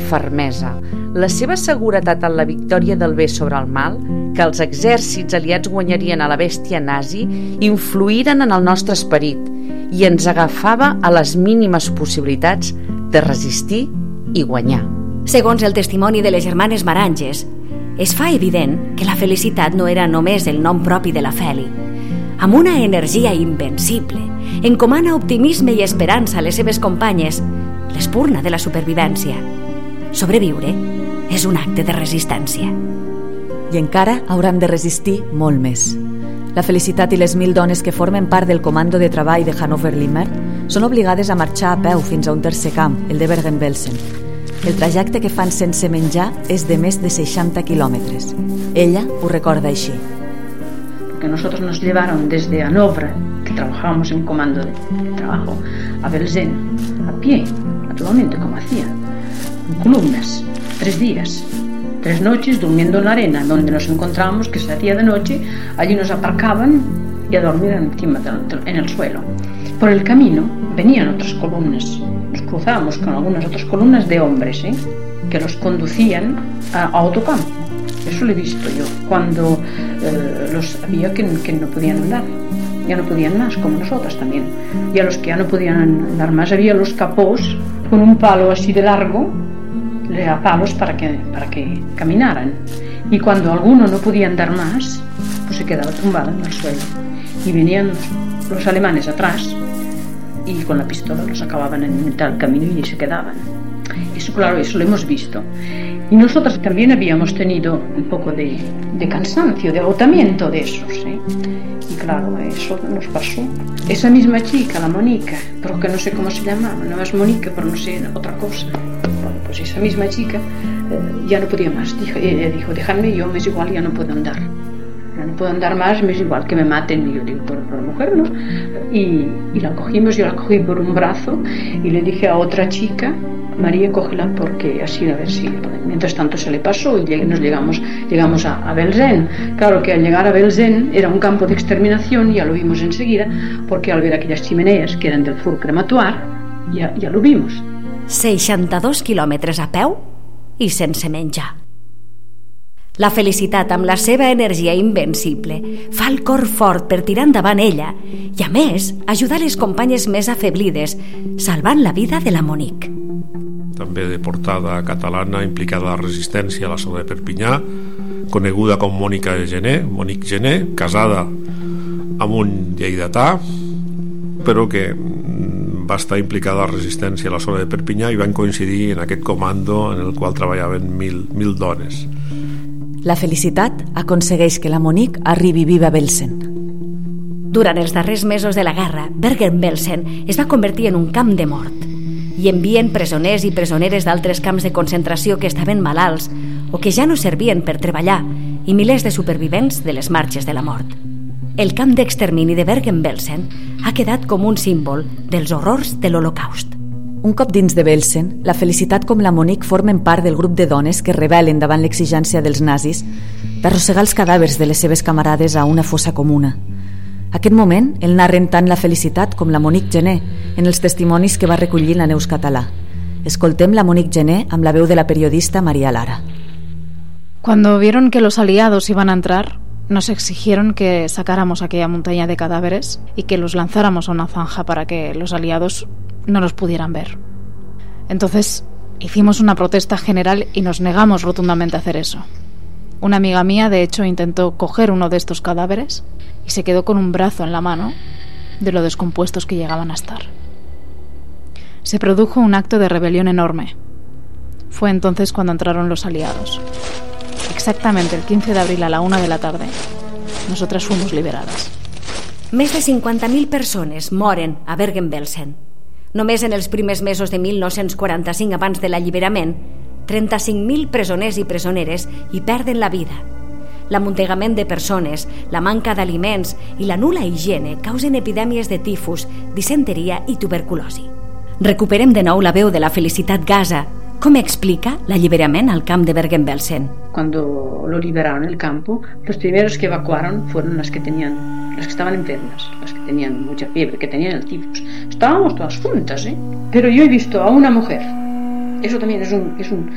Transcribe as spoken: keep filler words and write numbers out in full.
fermesa, la seva seguretat en la victòria del bé sobre el mal, que els exèrcits aliats guanyarien a la bèstia nazi, influïren en el nostre esperit i ens agafava a les mínimes possibilitats de resistir i guanyar. Segons el testimoni de les germanes Maranges, es fa evident que la felicitat no era només el nom propi de la Feli. Amb una energia invencible, encomana optimisme i esperança a les seves companyes, l'espurna de la supervivència. Sobreviure és un acte de resistència. I encara hauran de resistir molt més. La Felicitat i les mil dones que formen part del comando de treball de Hannover-Limmer són obligades a marxar a peu fins a un tercer camp, el de Bergen-Belsen. El trajecte que fan sense menjar és de més de seixanta quilòmetres. Ella ho recorda així. Porque nosotros nos llevaron desde Hannover, que trabajábamos en comando de, de trabajo, a Belsen, a pie, naturalmente, como hacían, en columnas, tres días, tres noches durmiendo en la arena, donde nos encontrábamos, que se hacía de noche, allí nos aparcaban y a dormir encima de, en el suelo. Por el camino venían otras columnas, nos cruzábamos con algunas otras columnas de hombres, ¿eh? que los conducían a, a otro campo. Eso lo he visto yo, cuando eh, los había que, que no podían andar, ya no podían más, como nosotras también. Y a los que ya no podían andar más había los capós con un palo así de largo, le da palos para que, para que caminaran. Y cuando alguno no podía andar más, pues se quedaba tumbado en el suelo. Y venían los, los alemanes atrás y con la pistola los acababan en mitad del camino y se quedaban. Eso, claro, eso lo hemos visto. Y nosotros también habíamos tenido un poco de, de cansancio, de agotamiento de esos, ¿eh? Y claro, eso nos pasó. Esa misma chica, la Mónica, pero que no sé cómo se llamaba, no es Mónica, pero no sé, otra cosa. Bueno, pues esa misma chica eh, ya no podía más. Dijo, ella dijo, dejadme, yo me es igual, ya no puedo andar. Ya no puedo andar más, me es igual que me maten. Y yo digo, por, por la mujer, ¿no? Y, y la cogimos, yo la cogí por un brazo y le dije a otra chica, María, cógela porque así a ver si... Mientras tanto se le pasó y nos llegamos, llegamos a, a Belsen. Claro que al llegar a Belsen era un campo de exterminación, ya lo vimos enseguida, porque al ver aquellas chimeneas que eran del fur crematuar, ja, ja lo vimos. seixanta-dos quilòmetres a peu i sense menjar. La Felicitat, amb la seva energia invencible, fa el cor fort per tirar endavant ella i, a més, ajudar les companyes més afeblides, salvant la vida de la Monique. També deportada catalana implicada a la resistència a la zona de Perpinyà, coneguda com Mònica Gené, Monique Gené, casada amb un lleidatà, però que va estar implicada a la resistència a la zona de Perpinyà i van coincidir en aquest comando en el qual treballaven mil, mil dones. La Felicitat aconsegueix que la Monique arribi viva a Belsen. Durant els darrers mesos de la guerra, Bergen-Belsen es va convertir en un camp de mort i envien presoners i presoneres d'altres camps de concentració que estaven malalts o que ja no servien per treballar i milers de supervivents de les marxes de la mort. El camp d'extermini de Bergen-Belsen ha quedat com un símbol dels horrors de l'Holocaust. Un cop dins de Belsen, la Felicitat com la Monique formen part del grup de dones que rebel·len davant l'exigència dels nazis d'arrossegar els cadàvers de les seves camarades a una fossa comuna. Aquest moment el narren tant la Felicitat com la Monique Gené en els testimonis que va recollir la Neus Català. Escoltem la Monique Gené amb la veu de la periodista María Lara. Cuando vieron que los aliados iban a entrar, nos exigieron que sacáramos aquella montaña de cadáveres y que los lanzáramos a una zanja para que los aliados no los pudieran ver. Entonces hicimos una protesta general y nos negamos rotundamente a hacer eso. Una amiga mía, de hecho, intentó coger uno de estos cadáveres y se quedó con un brazo en la mano de lo descompuestos que llegaban a estar. Se produjo un acto de rebelión enorme. Fue entonces cuando entraron los aliados. Exactamente el quince de abril a la una de la tarde, nosotras fuimos liberadas. Més de cinquanta mil persones moren a Bergen-Belsen. Només en els primers mesos de mil nou-cents quaranta-cinc, abans de l'alliberament, trenta-cinc mil presoners i presoneres hi perden la vida. L'amuntegament de persones, la manca d'aliments i la nul·la higiene causen epidèmies de tifus, disenteria i tuberculosi. Recuperem de nou la veu de la Felicitat Gaza. ¿Cómo explica l'alliberament al camp de Bergen-Belsen? Cuando lo liberaron el campo, los primeros que evacuaron fueron las que tenían, las que estaban enfermas, las que tenían mucha fiebre, que tenían el tifus. Estábamos todas juntas, ¿eh? Pero yo he visto a una mujer, eso también es un, es un